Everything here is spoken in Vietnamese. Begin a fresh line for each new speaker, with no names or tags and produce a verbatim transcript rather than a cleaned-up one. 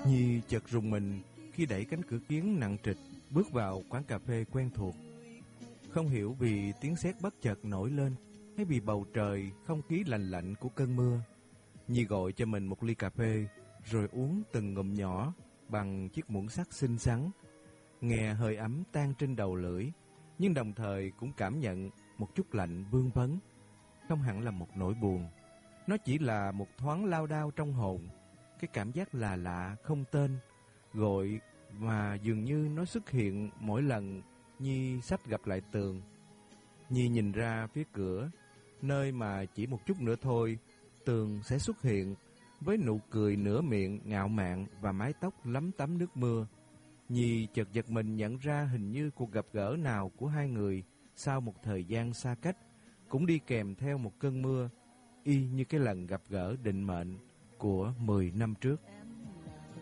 Nhi chợt rùng mình khi đẩy cánh cửa kiến nặng trịch bước vào quán cà phê quen thuộc. Không hiểu vì tiếng sét bất chợt nổi lên hay vì bầu trời không khí lạnh lạnh của cơn mưa, Nhi gọi cho mình một ly cà phê rồi uống từng ngụm nhỏ bằng chiếc muỗng sắt xinh xắn. Nghe hơi ấm tan trên đầu lưỡi, nhưng đồng thời cũng cảm nhận một chút lạnh vương vấn. Không hẳn là một nỗi buồn, nó chỉ là một thoáng lao đao trong hồn, cái cảm giác là lạ không tên, gọi mà dường như nó xuất hiện mỗi lần Nhi sắp gặp lại Tường. Nhi nhìn ra phía cửa, nơi mà chỉ một chút nữa thôi Tường sẽ xuất hiện, với nụ cười nửa miệng ngạo mạn và mái tóc lấm tấm nước mưa. Nhi chợt giật mình nhận ra hình như cuộc gặp gỡ nào của hai người sau một thời gian xa cách cũng đi kèm theo một cơn mưa, y như cái lần gặp gỡ định mệnh của mười năm trước.